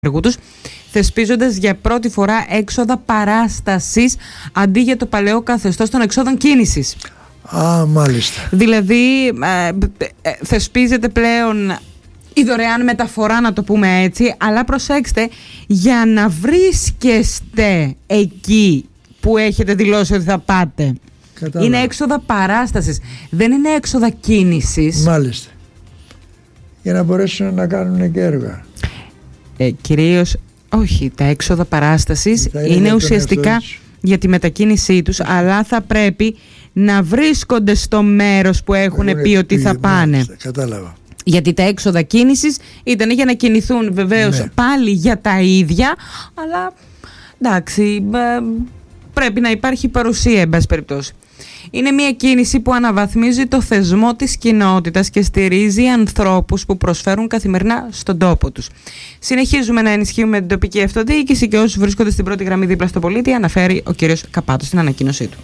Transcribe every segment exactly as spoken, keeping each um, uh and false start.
έργου τους, θεσπίζοντας για πρώτη φορά έξοδα παράστασης αντί για το παλαιό καθεστώς των εξόδων κίνησης. Α, μάλιστα. Δηλαδή ε, ε, θεσπίζεται πλέον η δωρεάν μεταφορά, να το πούμε έτσι, αλλά προσέξτε, για να βρίσκεστε εκεί που έχετε δηλώσει ότι θα πάτε. Κατάλαβα. Είναι έξοδα παράστασης, δεν είναι έξοδα κίνησης. Μάλιστα. Για να μπορέσουν να κάνουν και έργα. Ε, κυρίως, όχι, τα έξοδα παράστασης είναι, είναι ουσιαστικά για τη μετακίνησή τους, αλλά θα πρέπει να βρίσκονται στο μέρος που έχουν Έχουν πει ότι θα πάνε. Μάλιστα, κατάλαβα. Γιατί τα έξοδα κίνησης ήταν για να κινηθούν βεβαίως ναι. πάλι για τα ίδια, αλλά εντάξει, πρέπει να υπάρχει παρουσία εν πάση περιπτώσει. Είναι μια κίνηση που αναβαθμίζει το θεσμό της κοινότητας και στηρίζει ανθρώπους που προσφέρουν καθημερινά στον τόπο τους. Συνεχίζουμε να ενισχύουμε την τοπική αυτοδιοίκηση και όσους βρίσκονται στην πρώτη γραμμή δίπλα στο πολίτη, αναφέρει ο κύριος Καπάτος στην ανακοίνωσή του.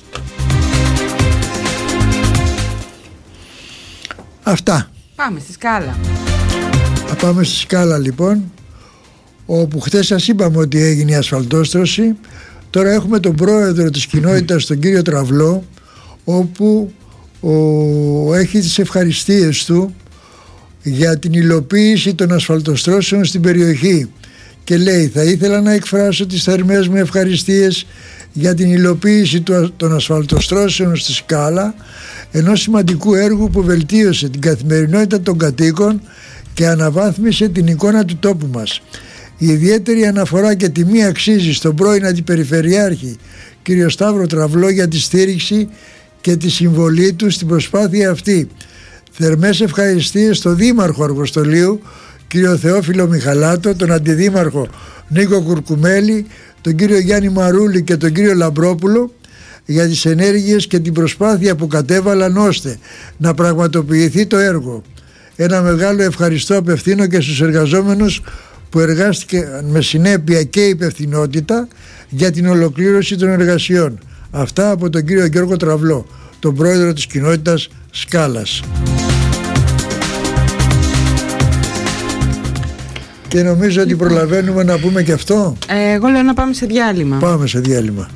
Αυτά. Πάμε στη Σκάλα. Θα πάμε στη Σκάλα λοιπόν, όπου χθες σας είπαμε ότι έγινε η ασφαλτόστρωση. Τώρα έχουμε τον πρόεδρο της κοινότητας, τον κύριο Τραυλό, όπου ο, έχει τις ευχαριστίες του για την υλοποίηση των ασφαλτοστρώσεων στην περιοχή και λέει: θα ήθελα να εκφράσω τις θερμές μου ευχαριστίες για την υλοποίηση των ασφαλτοστρώσεων στη Σκάλα, ενός σημαντικού έργου που βελτίωσε την καθημερινότητα των κατοίκων και αναβάθμισε την εικόνα του τόπου μας. Η ιδιαίτερη αναφορά και τιμή αξίζει στον πρώην Αντιπεριφερειάρχη κύριο Σταύρο Τραυλό για τη στήριξη και τη συμβολή του στην προσπάθεια αυτή. Θερμές ευχαριστίες στον Δήμαρχο Αργοστολίου κύριο Θεόφιλο Μιχαλάτο, τον Αντιδήμαρχο Νίκο Κουρκουμέλη, τον κύριο Γιάννη Μαρούλη και τον κύριο Λαμπρόπουλο για τις ενέργειες και την προσπάθεια που κατέβαλαν ώστε να πραγματοποιηθεί το έργο. Ένα μεγάλο ευχαριστώ απευθύνω και στους εργαζόμενους που εργάστηκε με συνέπεια και υπευθυνότητα για την ολοκλήρωση των εργασιών. Αυτά από τον κύριο Γιώργο Τραυλό, τον πρόεδρο της κοινότητας Σκάλας. Και νομίζω ότι προλαβαίνουμε να πούμε και αυτό. Ε, εγώ λέω να πάμε σε διάλειμμα. Πάμε σε διάλειμμα.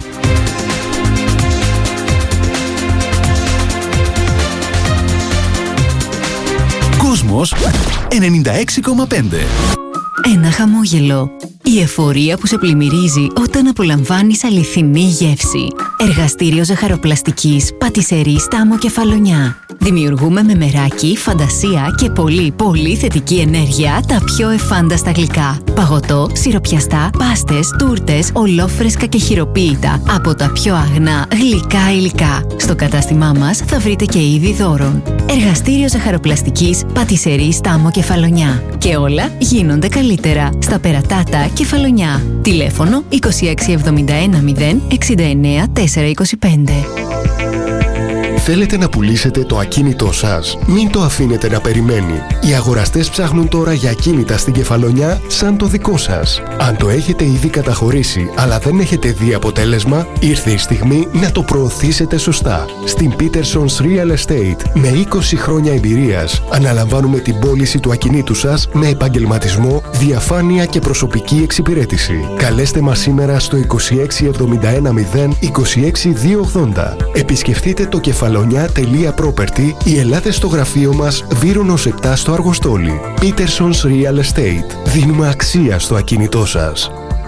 Κόσμος ενενήντα έξι κόμμα πέντε. Ένα χαμόγελο. Η εφορία που σε πλημμυρίζει όταν απολαμβάνεις αληθινή γεύση. Εργαστήριο ζαχαροπλαστικής Πατισερή Στάμο Κεφαλονιά. Δημιουργούμε με μεράκι, φαντασία και πολύ πολύ θετική ενέργεια τα πιο εφάνταστα γλυκά. Παγωτό, σιροπιαστά, πάστες, τούρτες, ολόφρεσκα και χειροποίητα από τα πιο αγνά γλυκά υλικά. Στο κατάστημά μας θα βρείτε και είδη δώρων. Εργαστήριο ζαχαροπλαστικής Πατισερή Στάμο Κεφαλονιά. Και όλα γίνονται καλύτερα στα Περατάτα Κεφαλονιά. Τηλέφωνο είκοσι έξι εβδομήντα ένα μηδέν εξήντα εννέα τετρακόσια είκοσι πέντε. Θέλετε να πουλήσετε το ακίνητό σας? Μην το αφήνετε να περιμένει. Οι αγοραστές ψάχνουν τώρα για ακίνητα στην Κεφαλονιά σαν το δικό σας. Αν το έχετε ήδη καταχωρήσει αλλά δεν έχετε δει αποτέλεσμα, ήρθε η στιγμή να το προωθήσετε σωστά. Στην Peterson's Real Estate, με είκοσι χρόνια εμπειρίας, αναλαμβάνουμε την πώληση του ακινήτου σας με επαγγελματισμό, διαφάνεια και προσωπική εξυπηρέτηση. Καλέστε μας σήμερα στο είκοσι έξι εβδομήντα ένα μηδέν είκοσι έξι διακόσια ογδόντα. Επισκεφτείτε το κεφαλονιά.property ή ελάτε στο γραφείο μας Βύρονος επτά στο Αργοστόλι. Peterson's Real Estate. Δίνουμε αξία στο ακίνητό σας.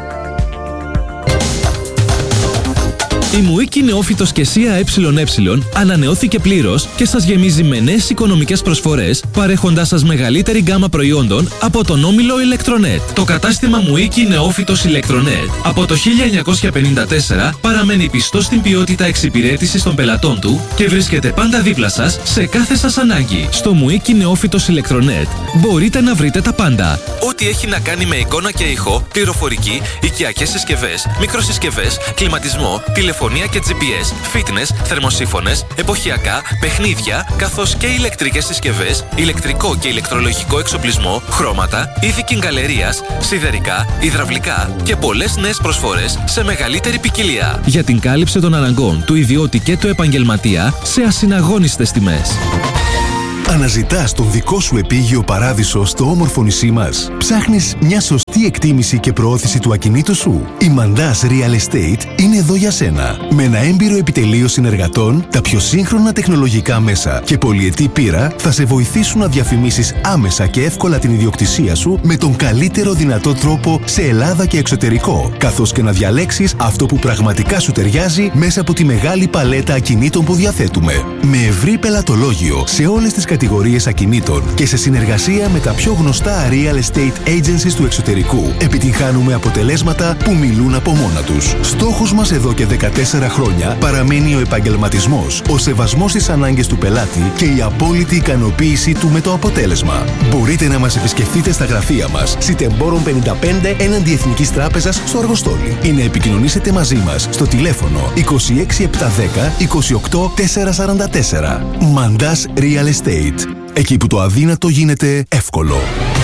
Η Μουίκη Νεόφυτος και ΣΥΑ ΕΕ ανανεώθηκε πλήρως και σας γεμίζει με νέες οικονομικές προσφορές, παρέχοντάς σας μεγαλύτερη γκάμα προϊόντων από τον όμιλο Ηλεκτρονέτ. Το κατάστημα Μουίκη Νεόφυτος Ηλεκτρονέτ από το χίλια εννιακόσια πενήντα τέσσερα παραμένει πιστό στην ποιότητα εξυπηρέτησης των πελατών του και βρίσκεται πάντα δίπλα σας σε κάθε σας ανάγκη. Στο Μουίκη Νεόφυτος Ηλεκτρονέτ μπορείτε να βρείτε τα πάντα. Ό,τι έχει να κάνει με εικόνα και ήχο, πληροφορική, οικιακές συσκευές, μικροσυσκευές, κλιματισμό, τηλεφωνία και τζι πι ες, fitness, θερμοσύφωνες, εποχιακά, παιχνίδια, καθώς και ηλεκτρικές συσκευές, ηλεκτρικό και ηλεκτρολογικό εξοπλισμό, χρώματα, είδη κιγκαλερίας, σιδερικά, υδραυλικά και πολλές νέες προσφορές σε μεγαλύτερη ποικιλία. Για την κάλυψη των αναγκών του ιδιώτη και του επαγγελματία σε ασυναγώνιστες τιμές. Αναζητάς τον δικό σου επίγειο παράδεισο στο όμορφο νησί μας? Ψάχνεις μια σωστή εκτίμηση και προώθηση του ακινήτου σου? Η Mandas Real Estate είναι εδώ για σένα. Με ένα έμπειρο επιτελείο συνεργατών, τα πιο σύγχρονα τεχνολογικά μέσα και πολυετή πείρα θα σε βοηθήσουν να διαφημίσεις άμεσα και εύκολα την ιδιοκτησία σου με τον καλύτερο δυνατό τρόπο σε Ελλάδα και εξωτερικό, καθώς και να διαλέξεις αυτό που πραγματικά σου ταιριάζει μέσα από τη μεγάλη παλέτα ακινήτων που διαθέτουμε. Με ευρύ πελατολόγιο σε όλες τις κατηγορίες ακινήτων και σε συνεργασία με τα πιο γνωστά real estate agencies του εξωτερικού, επιτυγχάνουμε αποτελέσματα που μιλούν από μόνα τους. Στόχος μας εδώ και δεκατέσσερα χρόνια παραμένει ο επαγγελματισμός, ο σεβασμός στις ανάγκες του πελάτη και η απόλυτη ικανοποίησή του με το αποτέλεσμα. Μπορείτε να μας επισκεφτείτε στα γραφεία μας, Σιτεμπόρων πενήντα πέντε έναντι Εθνικής Τράπεζας στο Αργοστόλι, ή να επικοινωνήσετε μαζί μας στο τηλέφωνο είκοσι έξι επτακόσια δέκα είκοσι οκτώ τετρακόσια σαράντα τέσσερα. Mandas Real Estate. Εκεί που το αδύνατο γίνεται εύκολο.